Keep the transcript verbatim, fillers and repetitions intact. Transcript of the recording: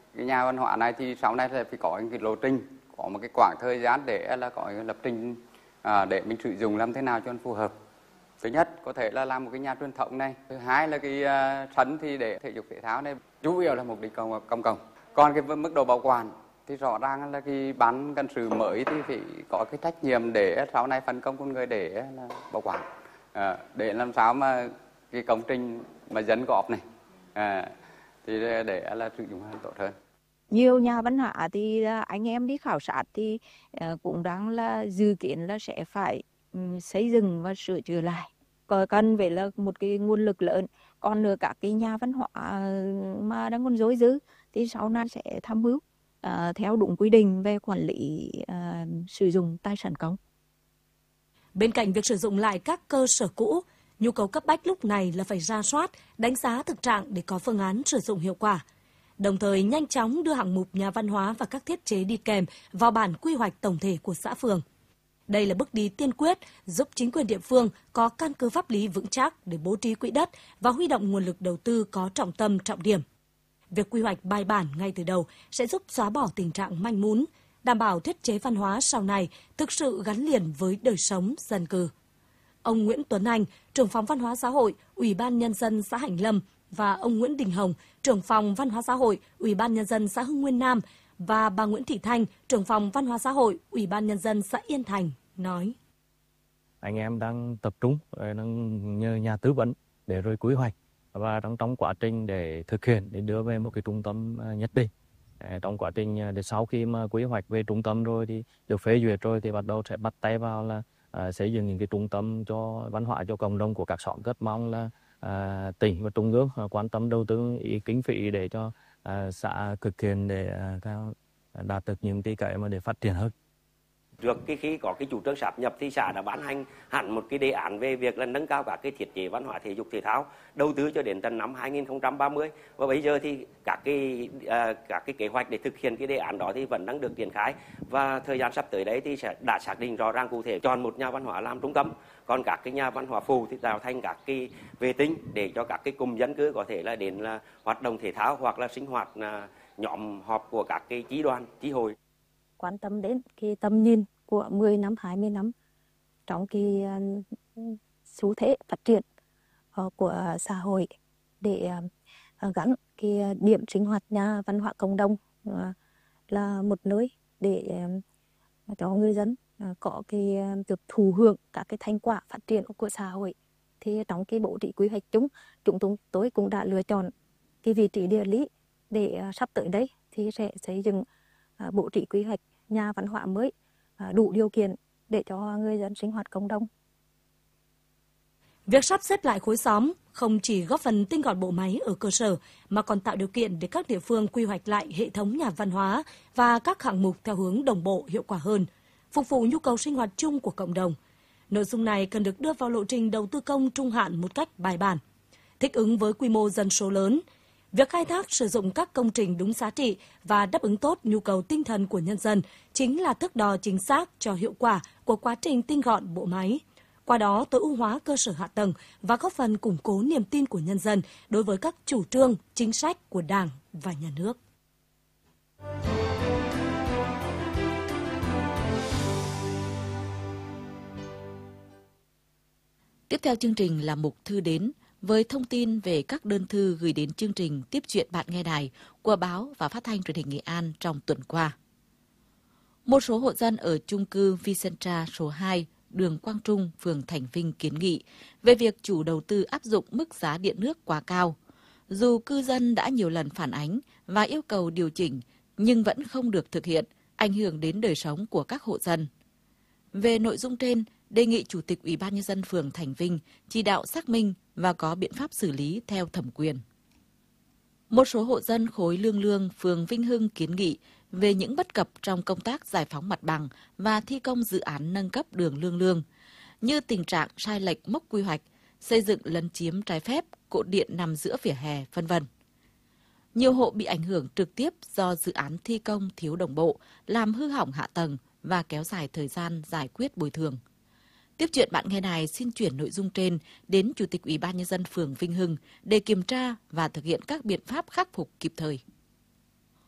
Cái nhà văn hóa này thì sau này là phải có cái lộ trình, có một cái khoảng thời gian để là có cái lập trình à, để mình sử dụng làm thế nào cho nó phù hợp. Thứ nhất có thể là làm một cái nhà truyền thống này, thứ hai là cái uh, sân thì để thể dục thể thao này, chủ yếu là mục đích công công cộng. Còn cái mức độ bảo quản thì rõ ràng là cái ban cán sự mới thì phải có cái trách nhiệm để sau này phân công con người để là bảo quản, à, để làm sao mà cái công trình mà dân góp này à, thì để là sử dụng tốt hơn. Nhiều nhà văn hóa thì anh em đi khảo sát thì cũng đang là dự kiến là sẽ phải xây dựng và sửa chữa lại. Có cần phải là một cái nguồn lực lớn. Còn nữa các cái nhà văn hóa mà đang còn dối dứ thì sau này sẽ tham mưu uh, theo đúng quy định về quản lý uh, sử dụng tài sản công. Bên cạnh việc sử dụng lại các cơ sở cũ, nhu cầu cấp bách lúc này là phải rà soát, đánh giá thực trạng để có phương án sử dụng hiệu quả. Đồng thời nhanh chóng đưa hạng mục nhà văn hóa và các thiết chế đi kèm vào bản quy hoạch tổng thể của xã phường. Đây là bước đi tiên quyết giúp chính quyền địa phương có căn cứ pháp lý vững chắc để bố trí quỹ đất và huy động nguồn lực đầu tư có trọng tâm trọng điểm. Việc quy hoạch bài bản ngay từ đầu sẽ giúp xóa bỏ tình trạng manh mún, đảm bảo thiết chế văn hóa sau này thực sự gắn liền với đời sống dân cư. Ông Nguyễn Tuấn Anh, trưởng phòng văn hóa xã hội, Ủy ban Nhân dân xã Hạnh Lâm và ông Nguyễn Đình Hồng, trưởng phòng văn hóa xã hội, Ủy ban Nhân dân xã Hưng Nguyên Nam và bà Nguyễn Thị Thanh, trưởng phòng văn hóa xã hội, Ủy ban Nhân dân xã Yên Thành nói: Anh em đang tập trung, đang nhờ nhà tư vấn để rồi quy hoạch và đang trong quá trình để thực hiện để đưa về một cái trung tâm nhất định. Trong quá trình để sau khi mà quy hoạch về trung tâm rồi thì được phê duyệt rồi thì bắt đầu sẽ bắt tay vào là à, xây dựng những cái trung tâm cho văn hóa cho cộng đồng của các xóm. Rất mong là à, tỉnh và trung ương à, quan tâm đầu tư ý kinh phí để cho à, xã thực hiện để à, đạt được những cái cái mà để phát triển hơn. Trước khi, khi có cái chủ trương sáp nhập thì xã đã ban hành hẳn một cái đề án về việc là nâng cao các cái thiết chế văn hóa thể dục thể thao, đầu tư cho đến tận năm hai nghìn không trăm ba mươi. Và bây giờ thì các cái à, các cái kế hoạch để thực hiện cái đề án đó thì vẫn đang được triển khai, và thời gian sắp tới đấy thì sẽ đã xác định rõ ràng cụ thể chọn một nhà văn hóa làm trung tâm, còn các cái nhà văn hóa phụ thì tạo thành các cái vệ tinh để cho các cái cùng dân cư có thể là đến là hoạt động thể thao hoặc là sinh hoạt là nhóm họp của các cái chi đoàn chi hội. Quan tâm đến cái tầm nhìn của mười năm, hai mươi năm trong cái xu thế phát triển của xã hội để gắn cái điểm sinh hoạt nhà văn hóa cộng đồng là một nơi để cho người dân có cái được thụ hưởng các cái thành quả phát triển của xã hội. Thì trong cái bố trí quy hoạch chung, chúng tôi cũng đã lựa chọn cái vị trí địa lý để sắp tới đây thì sẽ xây dựng bố trí quy hoạch nhà văn hóa mới đủ điều kiện để cho người dân sinh hoạt cộng đồng. Việc sắp xếp lại khối xóm không chỉ góp phần tinh gọn bộ máy ở cơ sở mà còn tạo điều kiện để các địa phương quy hoạch lại hệ thống nhà văn hóa và các hạng mục theo hướng đồng bộ hiệu quả hơn, phục vụ nhu cầu sinh hoạt chung của cộng đồng. Nội dung này cần được đưa vào lộ trình đầu tư công trung hạn một cách bài bản, thích ứng với quy mô dân số lớn. Việc khai thác sử dụng các công trình đúng giá trị và đáp ứng tốt nhu cầu tinh thần của nhân dân chính là thước đo chính xác cho hiệu quả của quá trình tinh gọn bộ máy. Qua đó tối ưu hóa cơ sở hạ tầng và góp phần củng cố niềm tin của nhân dân đối với các chủ trương, chính sách của Đảng và Nhà nước. Tiếp theo chương trình là mục thư đến với thông tin về các đơn thư gửi đến chương trình Tiếp chuyện bạn nghe đài của báo và phát thanh truyền hình Nghệ An trong tuần qua. Một số hộ dân ở chung cư Vicentra số hai, đường Quang Trung, phường Thành Vinh kiến nghị về việc chủ đầu tư áp dụng mức giá điện nước quá cao. Dù cư dân đã nhiều lần phản ánh và yêu cầu điều chỉnh nhưng vẫn không được thực hiện, ảnh hưởng đến đời sống của các hộ dân. Về nội dung trên, đề nghị Chủ tịch Ủy ban Nhân dân phường Thành Vinh chỉ đạo xác minh và có biện pháp xử lý theo thẩm quyền. Một số hộ dân khối Lương Lương, phường Vinh Hưng kiến nghị về những bất cập trong công tác giải phóng mặt bằng và thi công dự án nâng cấp đường Lương Lương, như tình trạng sai lệch mốc quy hoạch, xây dựng lấn chiếm trái phép, cột điện nằm giữa vỉa hè, vân vân. Nhiều hộ bị ảnh hưởng trực tiếp do dự án thi công thiếu đồng bộ, làm hư hỏng hạ tầng và kéo dài thời gian giải quyết bồi thường. Tiếp chuyện bạn nghe đài xin chuyển nội dung trên đến Chủ tịch Ủy ban Nhân dân phường Vinh Hưng để kiểm tra và thực hiện các biện pháp khắc phục kịp thời.